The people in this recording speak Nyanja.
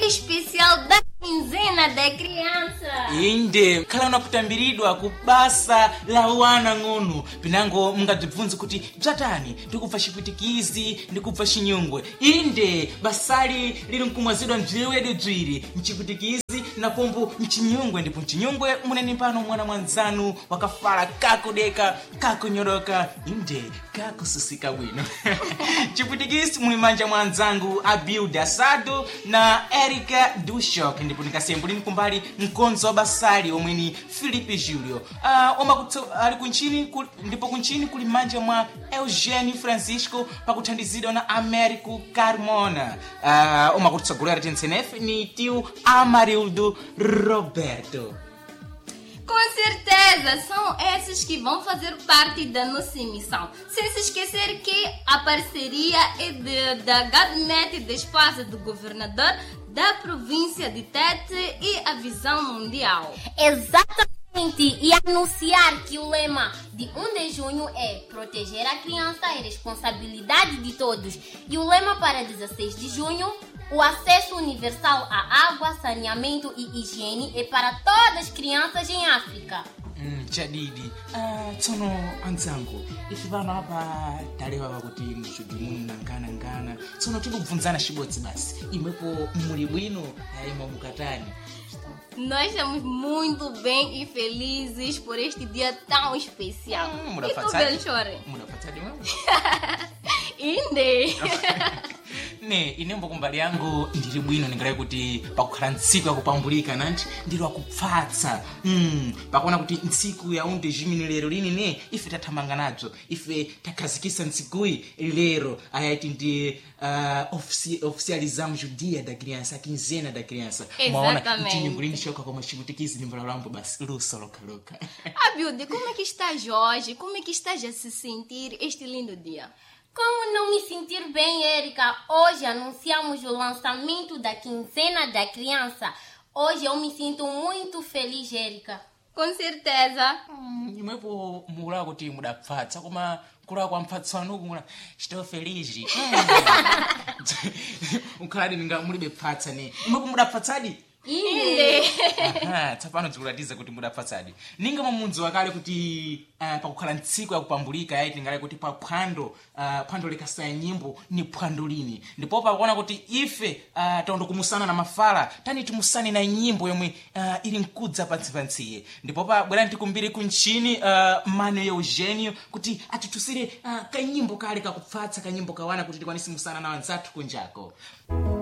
especial da quinzena da criança. Inde, khala unakutambiridwa kubasa la wana ng'ono. Pinango mungadzibvunze kuti bzatani ndikubva chipwitikizi ndikubva chinyungwe. Inde, basali lili mkumwazidwa mziwedu bzwiri mchipwitikizi na pombo mchinyungwe, ndipo mchinyungwe muneni pano mwana mwanzanu wakafala kakudeka kakunyoroka. Inde, kakususika bwino. Chipwitikizi mulimanja mwanzangu Abilda Sado na Erika Dushok, ndipo nikasembuli mkumbali mkonzo wa basali omweni Filipe Julio. Ali kunchini ndipo kunchini kulimanja mwa Eugênio Francisco pakuthandizidwa na Américo Carmona. Omakutsogolera tensenefe ni tio Amarildo Roberto. Com certeza, são esses que vão fazer parte da nossa emissão. Sem se esquecer que a parceria é da Gabinete de Espaço do Governador da província de Tete e a Visão Mundial. Exatamente. E anunciar que o lema de 1 de junho é proteger a criança é responsabilidade de todos. E o lema para 16 de junho, o acesso universal à água, saneamento e higiene é para todas as crianças em África. Chadidi, tsono anzangu, ife pano apa talewa kuti mchudimuni ngana tsono tikubvunzana chibodzi basi, imwepo muli bwino imwe mukatani. Nós estamos muito bem e felizes por este dia tão especial. E tu, Belchore? Munafatsadi mwa? Inde. Ne, inembo kumbali yangu ndiri bwino ningalaye kuti pakukhala ntsiku yakupambulika nanti ndiri wakupfatsa. Pakuona kuti ntsiku ya 1 de junho lero lini ne ife tathamanga nadzo. Ife takhazikisa ntsikuyi lero ayati ndi oficializamos o dia da criança, a quinzena da criança. Exatamente. Tinha choca como chiputikizi nimbalambo basi luso loca. Abilde, como é que estás hoje? Como é que estás a se sentir este lindo dia? Como não me sentir bem, Erika? Hoje anunciamos o lançamento da quinzena da criança. Hoje eu me sinto muito feliz, Erika. Com certeza. Imwepo mukula kuti mudapfatsa koma kula kwa mpfatsano kumula estou feliz. Ukhaladi ninga mulibe pfatsa ne. Imwepo mudapfatsadi? Inde. Tsapano zikulatiza kuti mudapfatsadi. Ninga mamunzi wakale kuti pakukhala ntsiku yakupambulika yaiti ngale kuti pa phwando likasaya nyimbo ni phwando lini. Ndipo pakuona kuti ife taondo kumusana na mafala tani timusane na nyimbo yomwe ili nkudza pantsipantsiye. Ndipo bwera ntikumbiri kunchini Mano Eugênio kuti atitusire kanyimbo kale kakupfatsa kanyimbo kawana kuti tikwanisi musana na wanzathu kunjako.